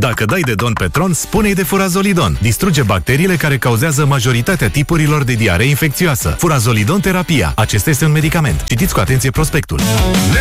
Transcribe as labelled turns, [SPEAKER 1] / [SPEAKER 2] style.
[SPEAKER 1] Dacă dai de Don Petron, spune-i de Furazolidon. Distruge bacteriile care cauzează majoritatea tipurilor de diaree infecțioasă. Furazolidon terapia. Acesta este un medicament. Citiți cu atenție prospectul.